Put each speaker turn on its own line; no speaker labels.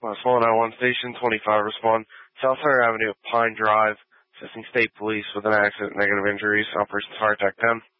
1 Station 25 respond. South Center Avenue, Pine Drive, assisting state police with an accident, negative injuries, Operations Heart Attack 10.